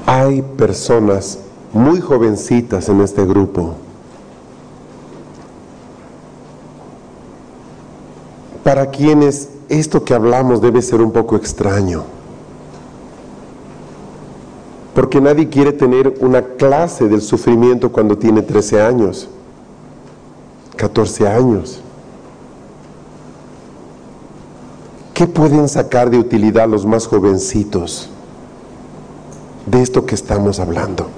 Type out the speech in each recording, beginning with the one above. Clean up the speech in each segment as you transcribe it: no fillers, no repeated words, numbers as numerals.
Hay personas muy jovencitas en este grupo para quienes esto que hablamos debe ser un poco extraño, porque nadie quiere tener una clase del sufrimiento cuando tiene 13 años, 14 años. ¿Qué pueden sacar de utilidad los más jovencitos de esto que estamos hablando?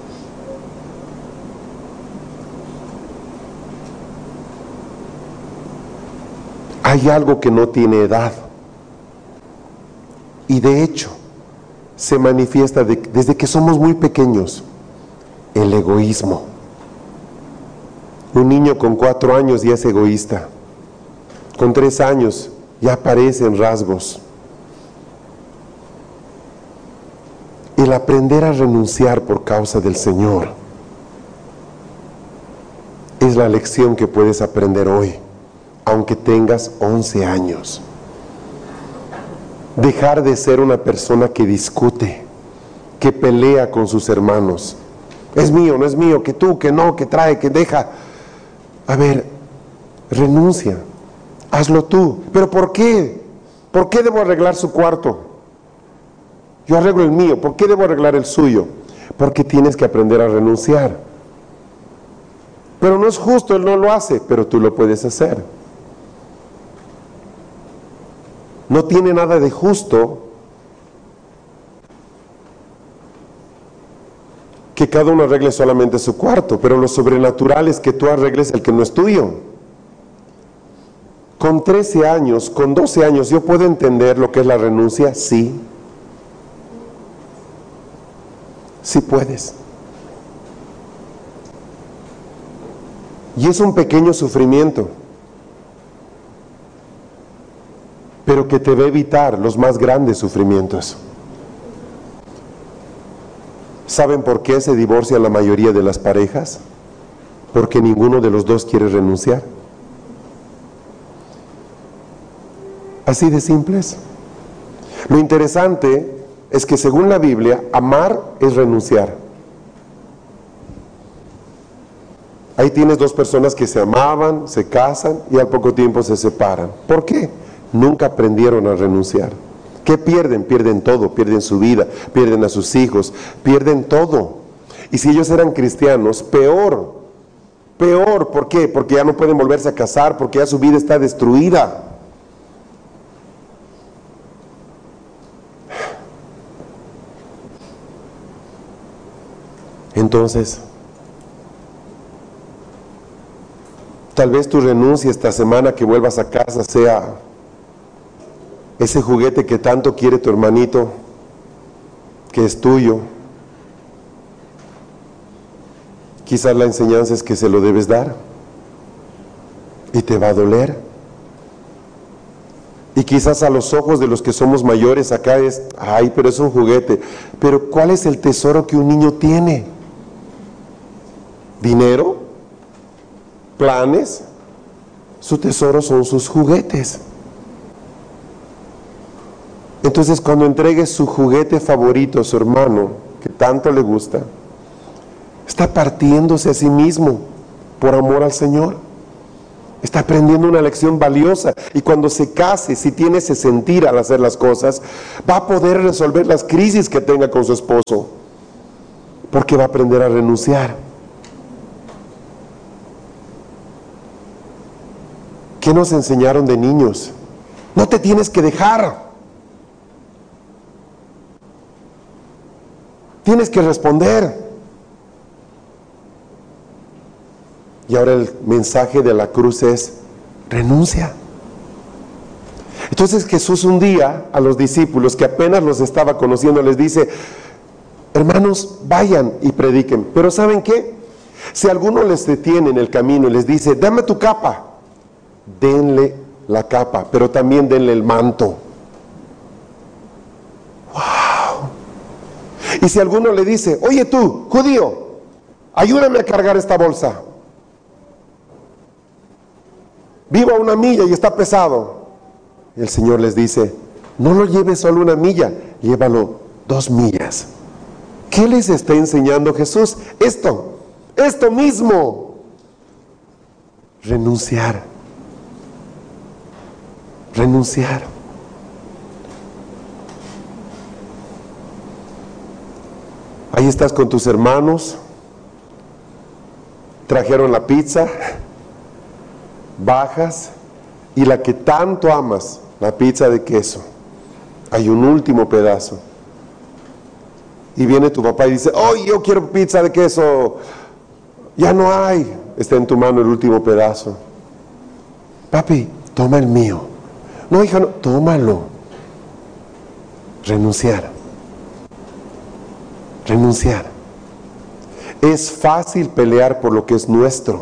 Hay algo que no tiene edad y de hecho se manifiesta desde que somos muy pequeños: el egoísmo. Un niño con 4 años ya es egoísta, con 3 años ya aparecen rasgos. El aprender a renunciar por causa del Señor es la lección que puedes aprender hoy, aunque tengas 11 años. Dejar de ser una persona que discute, que pelea con sus hermanos. Es mío, no es mío, que tú, que no, que trae, que deja. A ver, renuncia, hazlo tú. ¿Pero por qué? ¿Por qué debo arreglar su cuarto? Yo arreglo el mío, ¿por qué debo arreglar el suyo? Porque tienes que aprender a renunciar. Pero no es justo, él no lo hace, pero tú lo puedes hacer. No tiene nada de justo que cada uno arregle solamente su cuarto, pero lo sobrenatural es que tú arregles el que no es tuyo. Con 13 años, con 12 años, ¿yo puedo entender lo que es la renuncia? Sí. Sí puedes. Y es un pequeño sufrimiento, pero que te va a evitar los más grandes sufrimientos. ¿Saben por qué se divorcian la mayoría de las parejas? Porque ninguno de los dos quiere renunciar. Así de simples. Lo interesante es que según la Biblia, amar es renunciar. Ahí tienes dos personas que se amaban, se casan y al poco tiempo se separan. ¿Por qué? Nunca aprendieron a renunciar. ¿Qué pierden? Pierden todo, pierden su vida, pierden a sus hijos, pierden todo. Y si ellos eran cristianos, peor. Peor, ¿por qué? Porque ya no pueden volverse a casar, porque ya su vida está destruida. Entonces, tal vez tu renuncia esta semana que vuelvas a casa sea ese juguete que tanto quiere tu hermanito, que es tuyo. Quizás la enseñanza es que se lo debes dar y te va a doler. Y quizás a los ojos de los que somos mayores acá es, ay, pero es un juguete. Pero ¿cuál es el tesoro que un niño tiene? ¿Dinero? ¿Planes? Su tesoro son sus juguetes. Entonces, cuando entregues su juguete favorito a su hermano, que tanto le gusta, está partiéndose a sí mismo por amor al Señor. Está aprendiendo una lección valiosa. Y cuando se case, si tiene ese sentir al hacer las cosas, va a poder resolver las crisis que tenga con su esposo, porque va a aprender a renunciar. ¿Qué nos enseñaron de niños? No te tienes que dejar. Tienes que responder. Y ahora el mensaje de la cruz es: renuncia. Entonces Jesús un día a los discípulos que apenas los estaba conociendo les dice: hermanos, vayan y prediquen. Pero ¿saben qué? Si alguno les detiene en el camino y les dice: dame tu capa, denle la capa, pero también denle el manto. ¡Wow! Y si alguno le dice: oye tú, judío, ayúdame a cargar esta bolsa, vivo a 1 milla y está pesado. El Señor les dice: no lo lleves solo 1 milla, llévalo 2 millas. ¿Qué les está enseñando Jesús? Esto mismo. Renunciar. Renunciar. Ahí estás con tus hermanos, trajeron la pizza, bajas y la que tanto amas, la pizza de queso, hay un último pedazo. Y viene tu papá y dice, oh, yo quiero pizza de queso, ya no hay. Está en tu mano el último pedazo. Papi, toma el mío. No, hija, no, tómalo. Renunciar. Renunciar. Es fácil pelear por lo que es nuestro,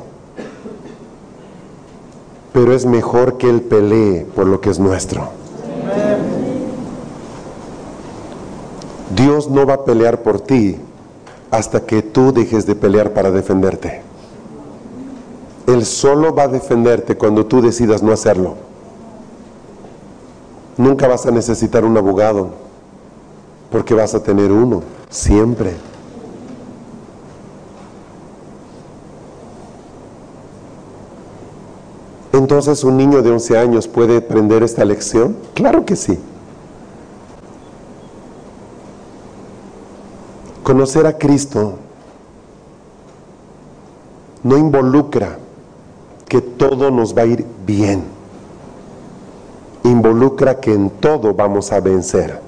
pero es mejor que Él pelee por lo que es nuestro. Dios no va a pelear por ti hasta que tú dejes de pelear para defenderte. Él solo va a defenderte cuando tú decidas no hacerlo. Nunca vas a necesitar un abogado, porque vas a tener uno, siempre. Entonces, ¿un niño de 11 años puede aprender esta lección? Claro que sí. Conocer a Cristo no involucra que todo nos va a ir bien. Involucra que en todo vamos a vencer.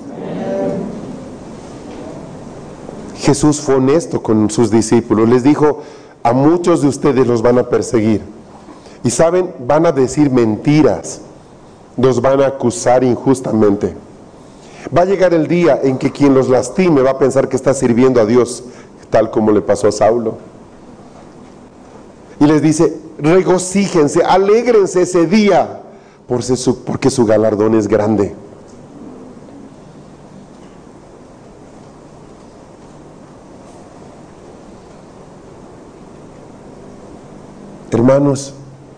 Jesús fue honesto con sus discípulos. Les dijo, a muchos de ustedes los van a perseguir. Y saben, van a decir mentiras. Los van a acusar injustamente. Va a llegar el día en que quien los lastime va a pensar que está sirviendo a Dios, tal como le pasó a Saulo. Y les dice, regocíjense, alégrense ese día, porque su galardón es grande. Hermanos,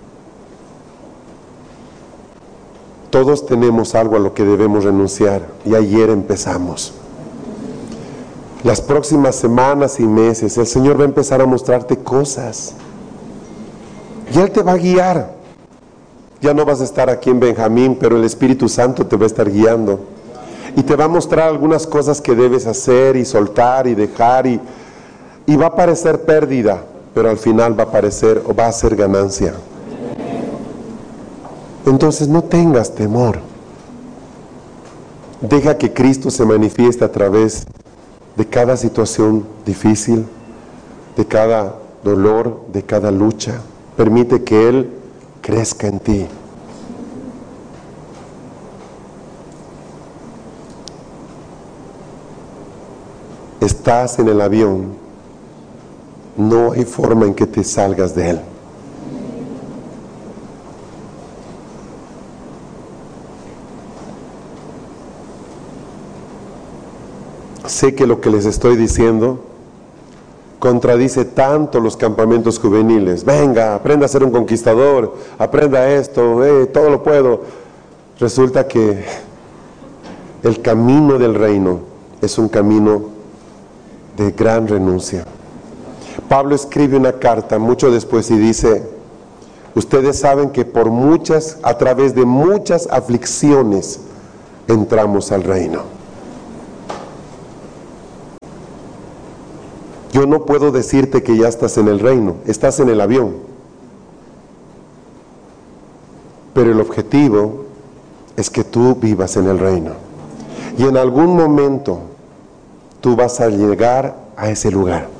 todos tenemos algo a lo que debemos renunciar, y ayer empezamos. Las próximas semanas y meses el Señor va a empezar a mostrarte cosas y Él te va a guiar. Ya no vas a estar aquí en Benjamín, pero el Espíritu Santo te va a estar guiando y te va a mostrar algunas cosas que debes hacer y soltar y dejar, y va a parecer pérdida, pero al final va a ser ganancia. Entonces no tengas temor. Deja que Cristo se manifieste a través de cada situación difícil, de cada dolor, de cada lucha. Permite que Él crezca en ti. Estás en el avión, no hay forma en que te salgas de él. Sé que lo que les estoy diciendo contradice tanto los campamentos juveniles. Venga, aprenda a ser un conquistador, aprenda esto, todo lo puedo. Resulta que el camino del reino es un camino de gran renuncia. Pablo escribe una carta mucho después y dice, ustedes saben que a través de muchas aflicciones entramos al reino. Yo no puedo decirte que ya estás en el reino, estás en el avión. Pero el objetivo es que tú vivas en el reino. Y en algún momento tú vas a llegar a ese lugar.